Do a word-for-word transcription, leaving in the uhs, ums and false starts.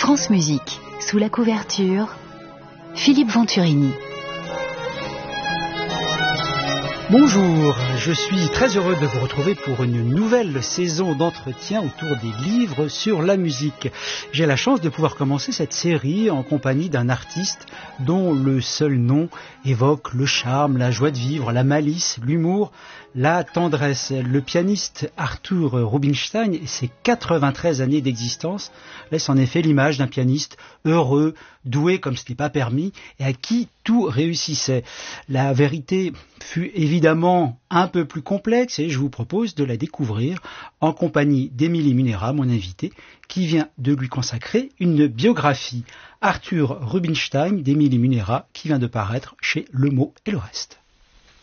France Musique, sous la couverture, Philippe Venturini. Bonjour, je suis très heureux de vous retrouver pour une nouvelle saison d'entretien autour des livres sur la musique. J'ai la chance de pouvoir commencer cette série en compagnie d'un artiste dont le seul nom évoque le charme, la joie de vivre, la malice, l'humour, la tendresse. Le pianiste Arthur Rubinstein et ses quatre-vingt-treize années d'existence laissent en effet l'image d'un pianiste heureux, doué comme ce n'est pas permis et à qui tout réussissait. La vérité fut évidemment un peu plus complexe et je vous propose de la découvrir en compagnie d'Émilie Munera, mon invitée, qui vient de lui consacrer une biographie. Arthur Rubinstein d'Émilie Munera, qui vient de paraître chez Le Mot et le Reste.